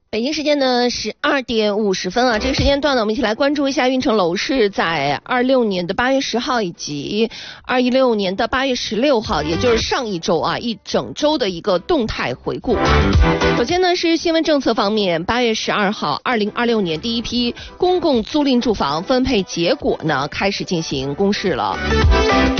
北京时间呢12:50啊，这个时间段呢，我们一起来关注一下运城楼市在26年的8月10号以及2016年的8月16号，也就是上一周啊，一整周的一个动态回顾。首先呢是新闻政策方面，8月12号，2026年第一批公共租赁住房分配结果呢开始进行公示了。